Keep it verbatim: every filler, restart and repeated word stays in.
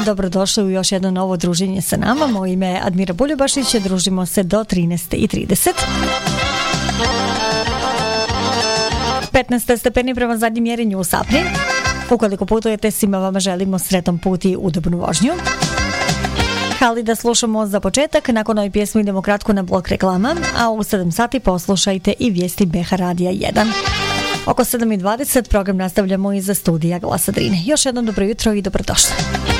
Dobrodošli u još jedno novo druženje sa nama. Moje ime je Admira Buljubašić, družimo se do trinaest i trideset. petnaest stepeni prema zadnjem mjerenju u Sapni. Ukoliko putujete, svima vama želimo sretan put i udobnu vožnju. Ali da slušamo za početak, nakon ove pjesme idemo kratko na blok reklama, a u sedam sati poslušajte i vijesti B H Radija jedan. Oko sedam i dvadeset program nastavljamo iza studija Glasa Drine. Još jednom dobro jutro i dobrodošli.